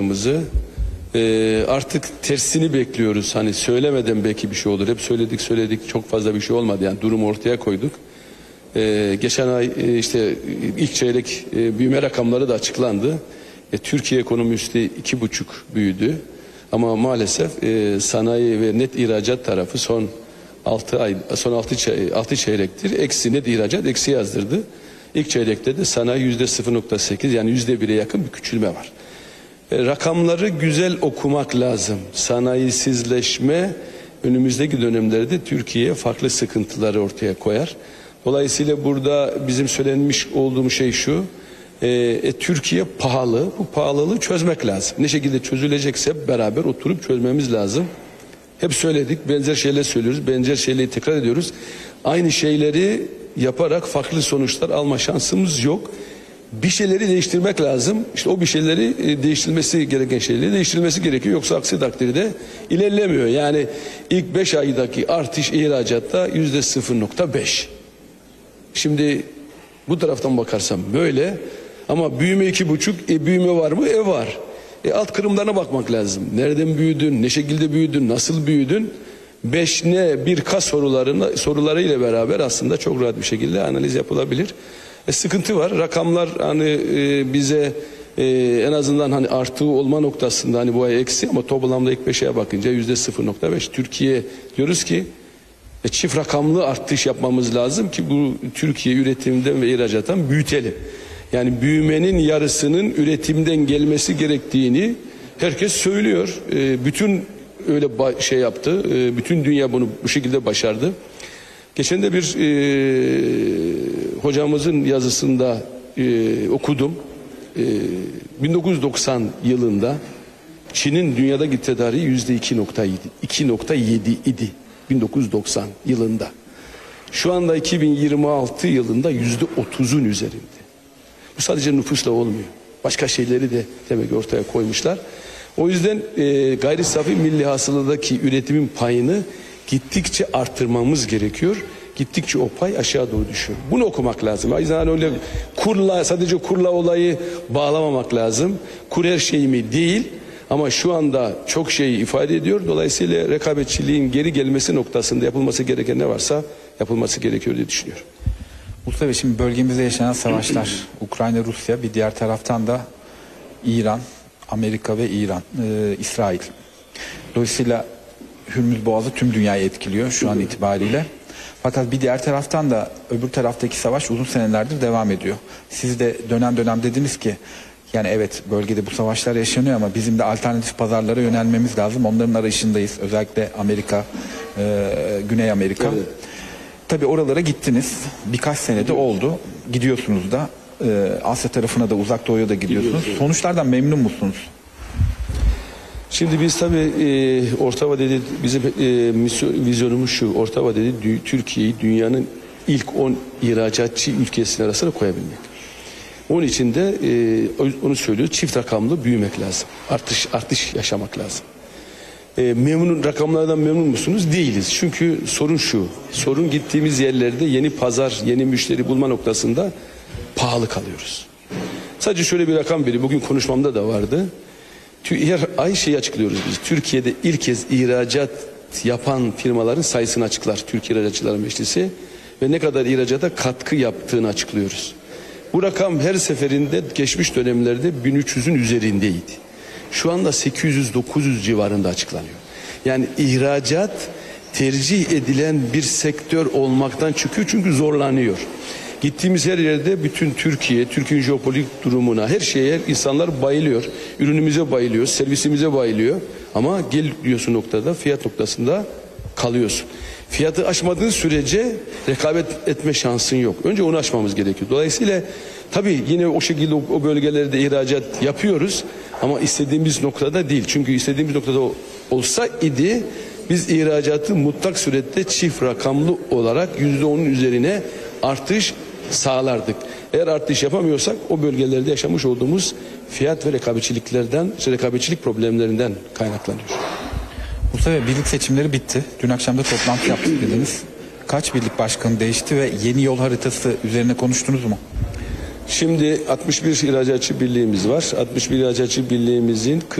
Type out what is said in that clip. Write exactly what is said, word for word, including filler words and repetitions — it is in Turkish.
yaptığımızı, e, artık tersini bekliyoruz. Hani söylemeden belki bir şey olur. Hep söyledik söyledik çok fazla bir şey olmadı. Yani durumu ortaya koyduk. E, geçen ay e, işte ilk çeyrek e, büyüme rakamları da açıklandı. E, Türkiye ekonomisi iki buçuk büyüdü. Ama maalesef e, sanayi ve net ihracat tarafı son altı ay, son altı çey, altı çeyrektir eksi, net ihracat eksi yazdırdı. İlk çeyrekte de sanayi yüzde sıfır nokta sekiz, yani yüzde bire yakın bir küçülme var. E, rakamları güzel okumak lazım. Sanayisizleşme önümüzdeki dönemlerde Türkiye'ye farklı sıkıntıları ortaya koyar. Dolayısıyla burada bizim söylenmiş olduğum şey şu: e, e, Türkiye pahalı. Bu pahalılığı çözmek lazım. Ne şekilde çözülecekse hep beraber oturup çözmemiz lazım. Hep söyledik, benzer şeyler söylüyoruz, benzer şeyleri tekrar ediyoruz. Aynı şeyleri yaparak farklı sonuçlar alma şansımız yok. Bir şeyleri değiştirmek lazım. İşte o bir şeyleri e, değiştirilmesi gereken şeyleri değiştirilmesi gerekiyor. Yoksa aksi takdirde ilerlemiyor. Yani ilk beş aydaki artış ihracatta yüzde sıfır nokta beş. Şimdi bu taraftan bakarsam böyle, ama büyüme iki buçuk, e, büyüme var mı? E var. E, alt kırımlarına bakmak lazım. Nereden büyüdün, ne şekilde büyüdün, nasıl büyüdün? Beş ne, bir K sorularına, sorularıyla beraber aslında çok rahat bir şekilde analiz yapılabilir. E, sıkıntı var. Rakamlar hani e, bize e, en azından hani artı olma noktasında hani bu ay eksi, ama toplamda ilk beşe bakınca yüzde sıfır nokta beş. Türkiye diyoruz ki e, çift rakamlı artış yapmamız lazım ki bu Türkiye üretimden ve ihracattan büyütelim. Yani büyümenin yarısının üretimden gelmesi gerektiğini herkes söylüyor. E, bütün öyle şey yaptı. E, bütün dünya bunu bu şekilde başardı. Geçen de bir e, hocamızın yazısında e, okudum. E, bin dokuz yüz doksan yılında Çin'in dünyadaki tedariği yüzde iki nokta yedi idi. bin dokuz yüz doksan yılında. Şu anda iki bin yirmi altı yılında yüzde otuzun üzerinde. Bu sadece nüfusla olmuyor. Başka şeyleri de demek ortaya koymuşlar. O yüzden e, gayri safi milli hasıladaki üretimin payını gittikçe arttırmamız gerekiyor. Gittikçe o pay aşağı doğru düşüyor. Bunu okumak lazım. O yüzden öyle kurla, sadece kurla olayı bağlamamak lazım. Kur her şey mi? Değil. Ama şu anda çok şeyi ifade ediyor. Dolayısıyla rekabetçiliğin geri gelmesi noktasında yapılması gereken ne varsa yapılması gerekiyor diye düşünüyorum. Mustafa Bey, şimdi bölgemizde yaşanan savaşlar, Ukrayna, Rusya, bir diğer taraftan da İran, Amerika ve İran, e, İsrail. Dolayısıyla Hürmüz Boğazı tüm dünyayı etkiliyor şu an itibariyle. Fakat bir diğer taraftan da öbür taraftaki savaş uzun senelerdir devam ediyor. Siz de dönem dönem dediniz ki, yani evet bölgede bu savaşlar yaşanıyor ama bizim de alternatif pazarlara yönelmemiz lazım. Onların arayışındayız. Özellikle Amerika, e, Güney Amerika. Evet. Tabii oralara gittiniz. Birkaç senede oldu. Gidiyorsunuz da. E, Asya tarafına da, Uzak Doğu'ya da gidiyorsunuz. Sonuçlardan memnun musunuz? Şimdi biz tabii e, orta vadede bizim e, misyon, vizyonumuz şu: orta vadede Türkiye'yi dünyanın ilk on ihracatçı ülkesinin arasına koyabilmek. Onun için de e, onu söylüyor, çift rakamlı büyümek lazım. Artış artış yaşamak lazım. E, memnun rakamlardan memnun musunuz? Değiliz. Çünkü sorun şu: sorun gittiğimiz yerlerde yeni pazar, yeni müşteri bulma noktasında pahalı kalıyoruz. Sadece şöyle bir rakam vereyim. Bugün konuşmamda da vardı. Her ay şeyi açıklıyoruz biz. Türkiye'de ilk kez ihracat yapan firmaların sayısını açıklar Türkiye İhracatçılar Meclisi ve ne kadar ihracata katkı yaptığını açıklıyoruz. Bu rakam her seferinde geçmiş dönemlerde bin üç yüzün üzerindeydi. Şu anda sekiz yüz dokuz yüz civarında açıklanıyor. Yani ihracat tercih edilen bir sektör olmaktan çıkıyor çünkü zorlanıyor. Gittiğimiz her yerde bütün Türkiye, Türkiye'nin jeopolitik durumuna, her şeye insanlar bayılıyor. Ürünümüze bayılıyor, servisimize bayılıyor. Ama gel diyorsun noktada, fiyat noktasında kalıyorsun. Fiyatı aşmadığın sürece rekabet etme şansın yok. Önce onu aşmamız gerekiyor. Dolayısıyla tabii yine o şekilde o bölgelerde ihracat yapıyoruz ama istediğimiz noktada değil. Çünkü istediğimiz noktada olsa idi biz ihracatı mutlak surette çift rakamlı olarak yüzde onun üzerine artış sağlardık. Eğer artış yapamıyorsak o bölgelerde yaşamış olduğumuz fiyat ve rekabetçiliklerden, işte rekabetçilik problemlerinden kaynaklanıyor. Mustafa Bey, birlik seçimleri bitti. Dün akşam da toplantı yaptık dediniz. Kaç birlik başkanı değişti ve yeni yol haritası üzerine konuştunuz mu? Şimdi altmış bir ihracatçı birliğimiz var. altmış bir ihracatçı birliğimizin